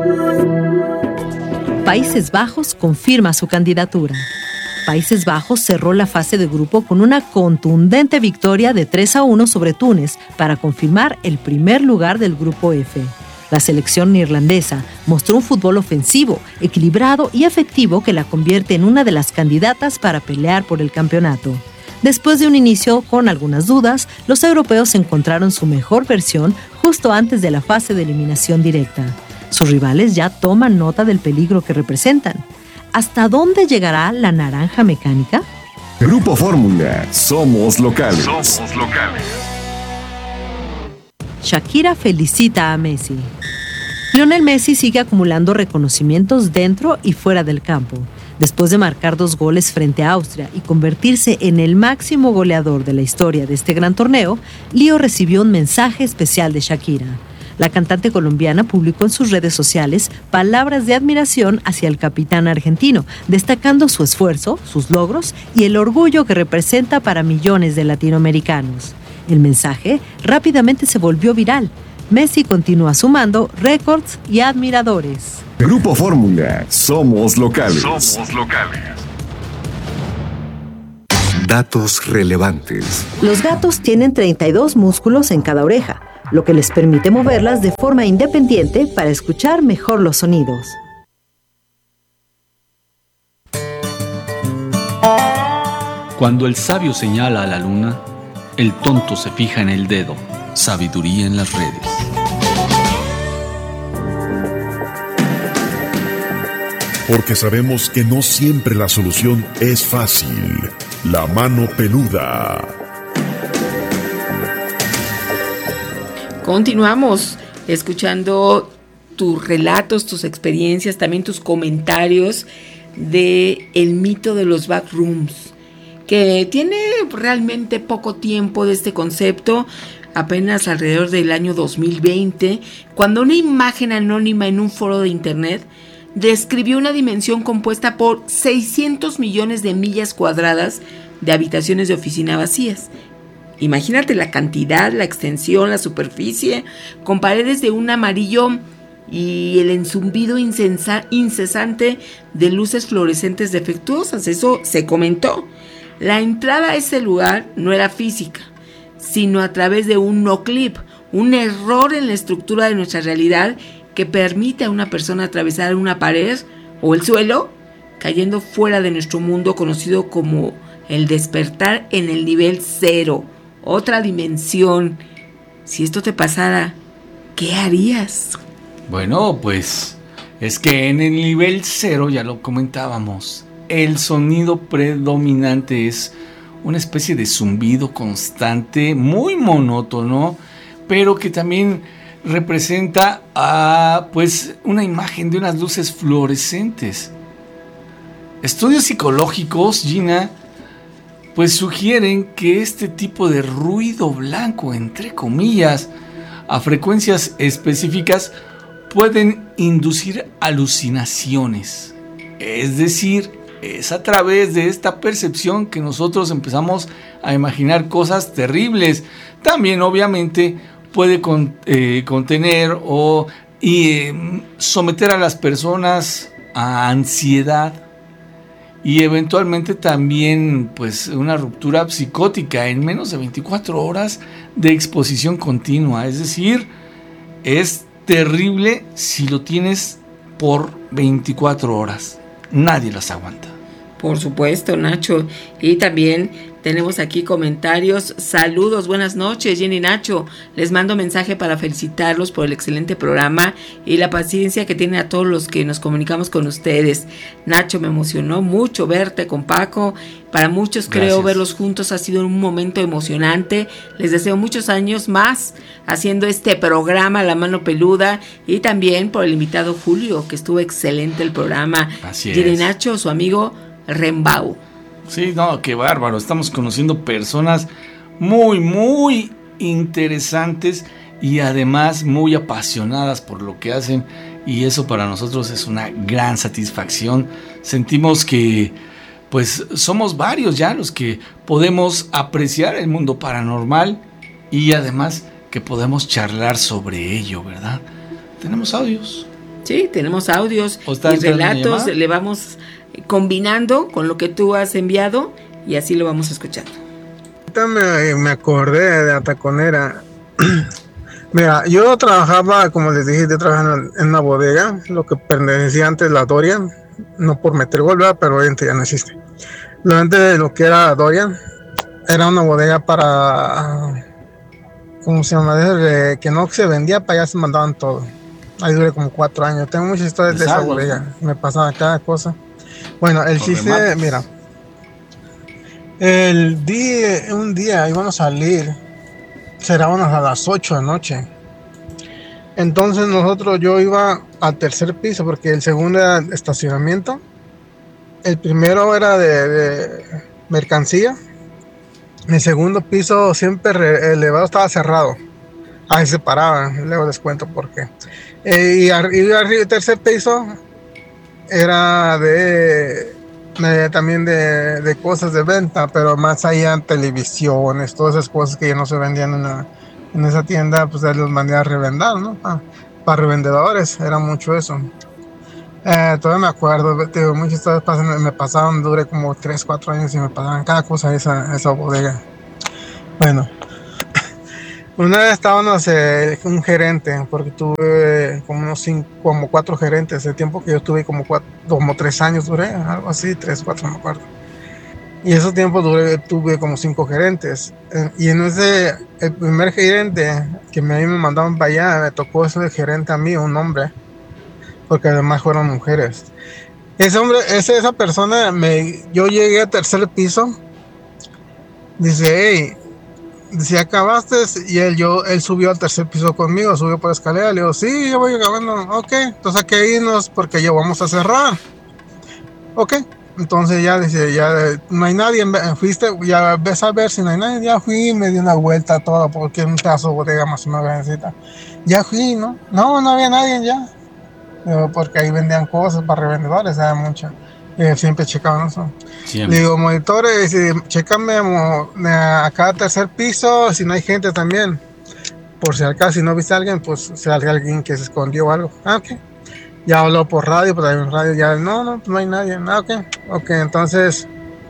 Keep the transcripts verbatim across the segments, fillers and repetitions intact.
Países Bajos confirma su candidatura. Países Bajos cerró la fase de grupo con una contundente victoria de tres a uno sobre Túnez para confirmar el primer lugar del grupo F. La selección neerlandesa mostró un fútbol ofensivo, equilibrado y efectivo que la convierte en una de las candidatas para pelear por el campeonato. Después de un inicio con algunas dudas, los europeos encontraron su mejor versión justo antes de la fase de eliminación directa. Sus rivales ya toman nota del peligro que representan. ¿Hasta dónde llegará la naranja mecánica? Grupo Fórmula, somos locales. Somos locales. Shakira felicita a Messi. Lionel Messi sigue acumulando reconocimientos dentro y fuera del campo. Después de marcar dos goles frente a Austria y convertirse en el máximo goleador de la historia de este gran torneo, Lío recibió un mensaje especial de Shakira. La cantante colombiana publicó en sus redes sociales palabras de admiración hacia el capitán argentino, destacando su esfuerzo, sus logros y el orgullo que representa para millones de latinoamericanos. El mensaje rápidamente se volvió viral. Messi continúa sumando récords y admiradores. Grupo Fórmula, somos locales. Somos locales. Datos relevantes. Los gatos tienen treinta y dos músculos en cada oreja, lo que les permite moverlas de forma independiente para escuchar mejor los sonidos. Cuando el sabio señala a la luna, el tonto se fija en el dedo. Sabiduría en las redes. Porque sabemos que no siempre la solución es fácil. La mano peluda. Continuamos escuchando tus relatos, tus experiencias, también tus comentarios de el mito de los backrooms, que tiene realmente poco tiempo de este concepto, apenas alrededor del año dos mil veinte, cuando una imagen anónima en un foro de internet describió una dimensión compuesta por seiscientos millones de millas cuadradas de habitaciones de oficina vacías. Imagínate la cantidad, la extensión, la superficie, con paredes de un amarillo y el enzumbido incensa- incesante de luces fluorescentes defectuosas. Eso se comentó. La entrada a ese lugar no era física, sino a través de un no-clip, un error en la estructura de nuestra realidad que permite a una persona atravesar una pared o el suelo, cayendo fuera de nuestro mundo conocido como el despertar en el nivel cero. Otra dimensión. Si esto te pasara, ¿qué harías? Bueno, pues es que en el nivel cero, ya lo comentábamos, el sonido predominante es una especie de zumbido constante, muy monótono, pero que también representa a, pues, una imagen de unas luces fluorescentes. Estudios psicológicos, Gina, pues sugieren que este tipo de ruido blanco, entre comillas, a frecuencias específicas, pueden inducir alucinaciones. Es decir, es a través de esta percepción que nosotros empezamos a imaginar cosas terribles. También, obviamente, puede con, eh, contener o y, eh, someter a las personas a ansiedad. Y eventualmente también, pues, una ruptura psicótica en menos de veinticuatro horas de exposición continua. Es decir, es terrible si lo tienes por veinticuatro horas. Nadie las aguanta. Por supuesto, Nacho. Y también tenemos aquí comentarios. Saludos, buenas noches, Jenny y Nacho. Les mando mensaje para felicitarlos por el excelente programa y la paciencia que tienen a todos los que nos comunicamos con ustedes. Nacho, me emocionó mucho verte con Paco. Para muchos, creo, Gracias. verlos juntos ha sido un momento emocionante. Les deseo muchos años más haciendo este programa La Mano Peluda, y también por el invitado Julio, que estuvo excelente el programa. Así Jenny y es. Nacho, su amigo Rembau. Sí, no, qué bárbaro. Estamos conociendo personas muy, muy interesantes y además muy apasionadas por lo que hacen, y eso para nosotros es una gran satisfacción. Sentimos que pues somos varios ya los que podemos apreciar el mundo paranormal y además que podemos charlar sobre ello, ¿verdad? Tenemos audios. Sí, tenemos audios y relatos, le vamos combinando con lo que tú has enviado y así lo vamos escuchando. Ahorita me, me acordé de la taconera. Mira, yo trabajaba, como les dije, yo trabajaba en, en una bodega, lo que pertenecía antes la Dorian, no por meter gol, ¿verdad? Pero obviamente ya no existe. Lo antes de lo que era Dorian, era una bodega para, ¿cómo se llama? De, que no se vendía, para allá se mandaban todo. Ahí duré como cuatro años. Tengo muchas historias de esa bodega. Me pasaba cada cosa. Bueno, el chiste, mira. El día, un día íbamos a salir. Cerrábamos a las ocho de la noche. Entonces nosotros, yo iba al tercer piso porque el segundo era estacionamiento. El primero era de, de mercancía. El segundo piso siempre re, elevado estaba cerrado. Ahí se paraban, luego les cuento por qué. Eh, y arriba, el tercer piso era de, de también de, de cosas de venta, pero más allá televisiones, todas esas cosas que ya no se vendían en, la, en esa tienda, pues los mandé a revender, ¿no? Ah, para revendedores, era mucho eso. Eh, todavía me acuerdo, tío, muchas cosas pasan, me pasaban, duré como tres, cuatro años y me pasaban cada cosa esa, esa bodega. Bueno, una vez estábamos eh, un gerente, porque tuve como unos cinco, como cuatro gerentes, el tiempo que yo tuve como cuatro, como tres años duré, algo así, tres, cuatro, no me acuerdo. Y ese tiempo duré, tuve como cinco gerentes. Eh, y en ese, el primer gerente que me, a mí me mandaban para allá, me tocó ese gerente a mí, un hombre, porque además fueron mujeres. Ese hombre, ese, esa persona, me, yo llegué al tercer piso, dice, hey, si acabaste, y él, yo, él subió al tercer piso conmigo, subió por la escalera, le digo, sí, yo voy acabando, ok, entonces hay que irnos porque ya vamos a cerrar, ok, entonces ya dice, ya no hay nadie, fuiste, ya ves a ver si no hay nadie, ya fui, me di una vuelta todo, porque un pedazo de bodega más una grandecita, ya fui, ¿no? No, no había nadie ya, digo, porque ahí vendían cosas para revendedores, era mucho. Eh, siempre checaban eso. Siempre. Le digo, monitores, eh, checame a cada tercer piso, si no hay gente también. Por si acaso, si no viste a alguien, pues si hay alguien que se escondió o algo. Ah, ok. Ya habló por radio, pero en radio ya, no, no, no hay nadie. Ah, ok. Ok, entonces,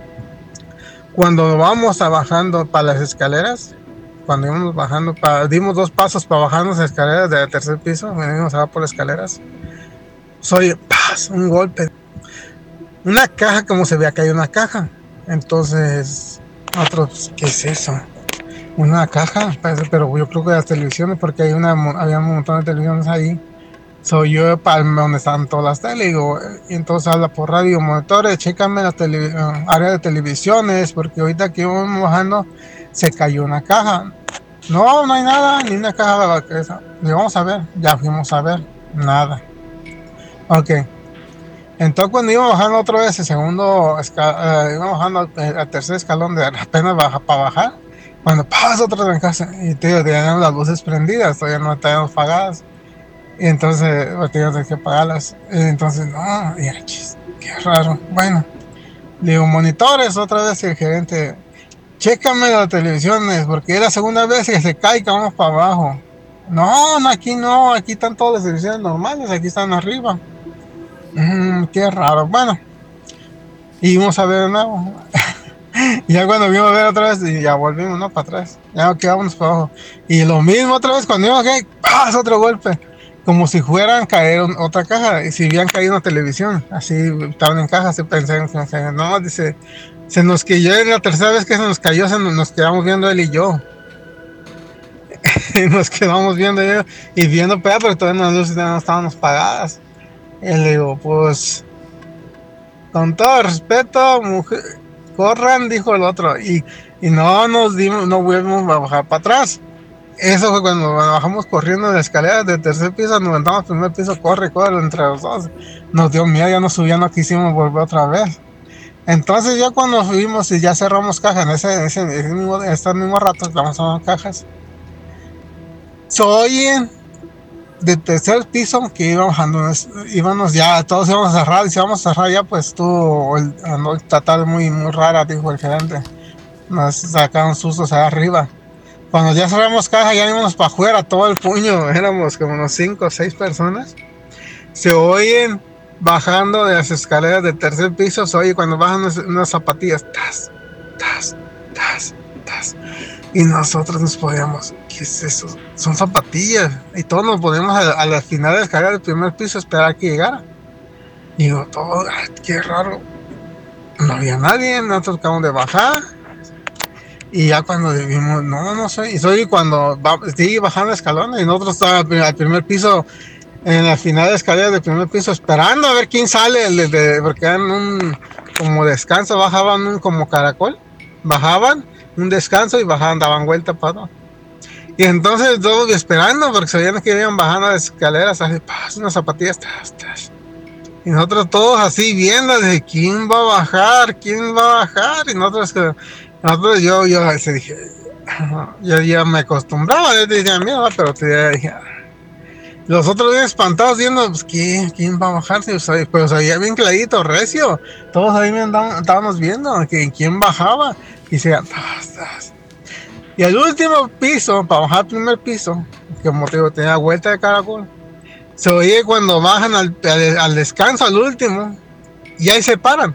cuando vamos a bajando para las escaleras, cuando íbamos bajando, para, dimos dos pasos para bajar las escaleras del tercer piso, venimos a bajar por las escaleras, soy, ¡paz! Un golpe. Una caja, como se veía que hay una caja. Entonces, otros, ¿qué es eso? Una caja, pero yo creo que las televisiones, porque hay una, había un montón de televisiones ahí. Soy yo para donde estaban todas las tele, digo, y entonces habla por radio, monitores, chécame la tele, uh, área de televisiones, porque ahorita que íbamos bajando se cayó una caja. No, no hay nada, ni una caja. Le vamos a ver, ya fuimos a ver, nada. Ok. Entonces cuando iba bajando otra vez el segundo, esca- uh, iba bajando al tercer escalón de apenas baja para bajar, cuando pasa otra vez en casa, y te digo, tenían las luces prendidas, todavía no estaban apagadas, y entonces tenían que apagarlas, y entonces, no, ya, chis, qué raro, bueno, le digo, monitores, otra vez el gerente, chécame las televisiones, porque es la segunda vez que se cae, que vamos para abajo. No, no, aquí no, aquí están todas las televisiones normales, aquí están arriba. Mm, qué raro, bueno, y vimos a ver de nuevo. Y ya cuando vimos a ver otra vez, y ya volvimos, ¿no? Para atrás, ya quedamos para abajo. Y lo mismo otra vez, cuando íbamos aquí, ¡paz! Otro golpe, como si fueran a caer otra caja, y si habían caído una televisión, así estaban en caja, así pensé, no, dice, se nos cayó, en la tercera vez que se nos cayó, se nos, nos quedamos viendo él y yo. Y nos quedamos viendo yo, y viendo, pero todavía las luces no estábamos pagadas. Y le digo, pues, con todo respeto, mujer, corran, dijo el otro, y, y no nos dimos, no volvimos a bajar para atrás. Eso fue cuando bajamos corriendo en la escalera del tercer piso, nos levantamos al primer piso, corre, corre, entre los dos. Nos dio miedo, ya nos subían, no quisimos volver otra vez. Entonces ya cuando subimos y ya cerramos cajas, en ese, ese, ese mismo, estos mismos ratos, vamos a las cajas, se oyen de tercer piso que iba bajando, íbamos ya, todos íbamos a cerrar, y si íbamos a cerrar ya, pues tú, el, el estatal muy, muy rara, dijo el gerente, nos sacaron sustos allá arriba. Cuando ya cerramos caja, ya íbamos para afuera, todo el puño, éramos como unos cinco o seis personas, se oyen bajando de las escaleras del tercer piso, se oye cuando bajan unas, unas zapatillas, tas, tas, tas, tas. Y nosotros nos podíamos, ¿qué es eso? Son zapatillas. Y todos nos poníamos a, a la final de la escalera del primer piso a esperar a que llegara. Y digo, todo, ay, qué raro. No había nadie, nosotros acabamos de bajar. Y ya cuando vimos, no, no sé. Y soy cuando va, sigue bajando escalones y nosotros estábamos al primer piso, en la final de escalera del primer piso, esperando a ver quién sale, el de, de, porque eran un como descanso, bajaban un como caracol, bajaban un descanso y bajaban, daban vuelta para. Y entonces todos esperando, porque sabían que iban bajando las escaleras, así, pas, unas zapatillas, tas, tas. Y nosotros todos así viendo de quién va a bajar, quién va a bajar, y nosotros que nosotros yo, yo se dije, yo ya me acostumbraba, yo decía, mira, pero te dije, los otros bien espantados viendo, pues, ¿quién, quién va a bajarse? Pero se veía bien clarito, recio. Todos ahí me andaban, estábamos viendo que quién bajaba. Y se tas, tas. Y el último piso, para bajar el primer piso, que como te digo, tenía vuelta de caracol, se oye cuando bajan al, al, al descanso, al último, y ahí se paran.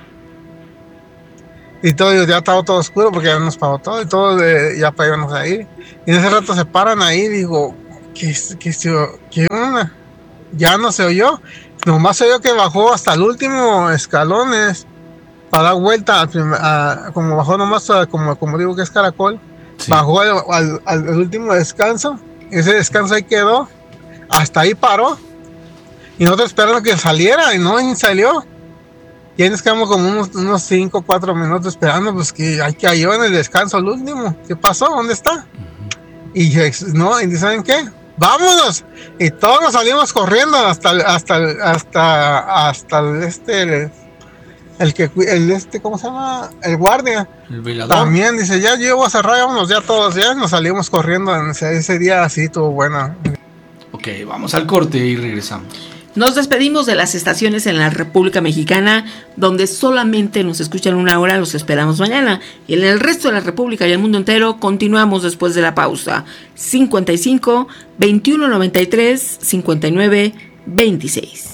Y todo, ya estaba todo oscuro porque ya nos pagó todo y todo, de, ya para irnos a ir. Y en ese rato se paran ahí y digo, ¿qué, qué, qué onda? Ya no se oyó. Nomás se oyó que bajó hasta el último escalones para dar vuelta, al primer, a, como bajó nomás, a, como, como digo que es caracol, sí. Bajó al, al, al último descanso. Ese descanso ahí quedó. Hasta ahí paró. Y nosotros esperando que saliera y no ni salió. Y ahí nos quedamos como unos cinco o cuatro minutos esperando, pues que ahí cayó en el descanso el último. ¿Qué pasó? ¿Dónde está? Uh-huh. Y no, y ¿saben qué? ¡Vámonos! Y todos nos salimos corriendo hasta hasta hasta hasta el este el, el que el este ¿cómo se llama? El guardia. El velador. También dice, ya llevo a cerrar, vámonos ya todos, ya nos salimos corriendo. Ese, ese día así estuvo bueno. Ok, vamos al corte y regresamos. Nos despedimos de las estaciones en la República Mexicana, donde solamente nos escuchan una hora, los esperamos mañana. Y en el resto de la República y el mundo entero, continuamos después de la pausa. cincuenta y cinco, veintiuno noventa y tres, cincuenta y nueve, veintiséis.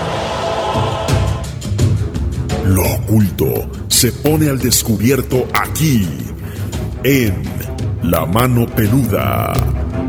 Lo oculto se pone al descubierto aquí, en La Mano Peluda.